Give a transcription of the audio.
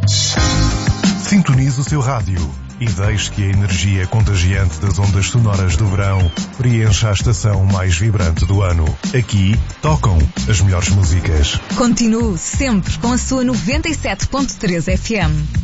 Sintonize o seu rádio e deixe que a energia contagiante das ondas sonoras do verão preencha a estação mais vibrante do ano. Aqui tocam as melhores músicas. Continue sempre com a sua 97.3 FM.